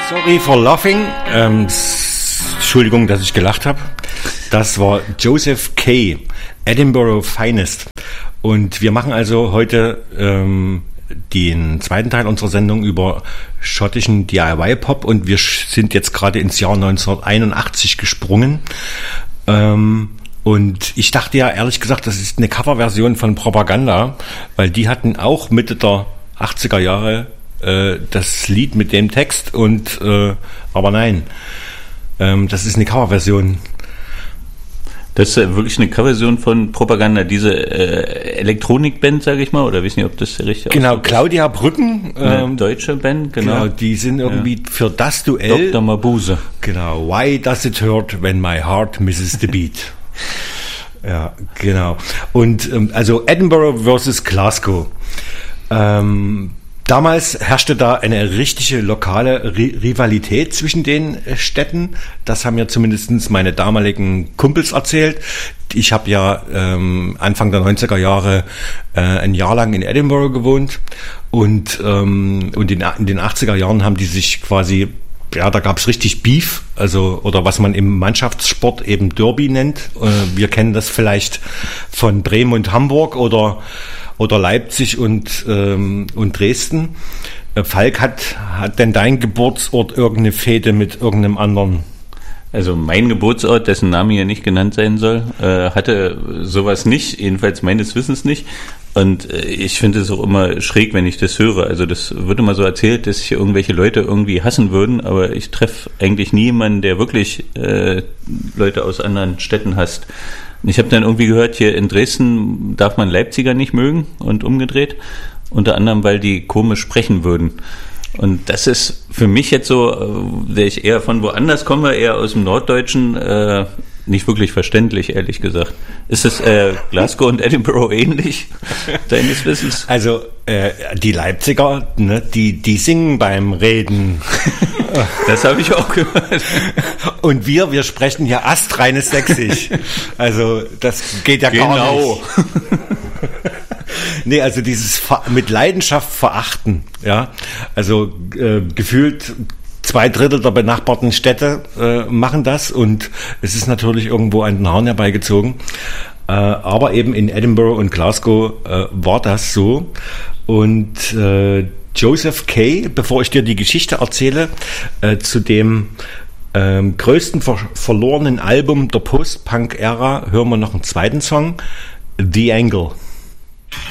Sorry for laughing. Entschuldigung, dass ich gelacht habe. Das war Joseph Kay, Edinburgh Finest. Und wir machen also heute den zweiten Teil unserer Sendung über schottischen DIY-Pop und wir sind jetzt gerade ins Jahr 1981 gesprungen. Und ich dachte ja ehrlich gesagt, das ist eine Coverversion von Propaganda, weil die hatten auch Mitte der 80er Jahre das Lied mit dem Text und aber nein, das ist eine Coverversion. Das ist wirklich eine Coverversion von Propaganda, diese Elektronikband, sage ich mal, oder wissen Sie, ob das richtig Genau, Claudia Brücken. Eine deutsche Band, genau. Die sind irgendwie für das Duell. Dr. Mabuse. Genau, Why Does It Hurt When My Heart Misses the Beat? Ja, genau. Und also Edinburgh versus Glasgow. Damals herrschte da eine richtige lokale Rivalität zwischen den Städten. Das haben mir zumindest meine damaligen Kumpels erzählt. Ich habe ja Anfang der 90er Jahre ein Jahr lang in Edinburgh gewohnt und in den 80er Jahren haben die sich quasi, ja, da gab's richtig Beef, also oder was man im Mannschaftssport eben Derby nennt. Wir kennen das vielleicht von Bremen und Hamburg oder Leipzig und Dresden. Falk, hat denn dein Geburtsort irgendeine Fehde mit irgendeinem anderen? Also mein Geburtsort, dessen Name hier nicht genannt sein soll, hatte sowas nicht, jedenfalls meines Wissens nicht. Und ich finde es auch immer schräg, wenn ich das höre. Also das wird immer so erzählt, dass sich irgendwelche Leute irgendwie hassen würden, aber ich treffe eigentlich nie jemanden, der wirklich Leute aus anderen Städten hasst. Ich habe dann irgendwie gehört, hier in Dresden darf man Leipziger nicht mögen und umgedreht, unter anderem, weil die komisch sprechen würden. Und das ist für mich jetzt so, der ich eher von woanders komme, eher aus dem Norddeutschen, nicht wirklich verständlich, ehrlich gesagt. Ist es Glasgow und Edinburgh ähnlich, deines Wissens? Also die Leipziger, ne, die singen beim Reden. Das habe ich auch gehört. Und wir sprechen ja astreines Sächsisch. Also das geht ja gar nicht. Nee, also dieses mit Leidenschaft verachten, ja. Also gefühlt 2/3 der benachbarten Städte machen das und es ist natürlich irgendwo an den Haaren herbeigezogen. Aber eben in Edinburgh und Glasgow war das so. Und Joseph Kay, bevor ich dir die Geschichte erzähle, zu dem größten verlorenen Album der Post-Punk-Ära hören wir noch einen zweiten Song, The Angle.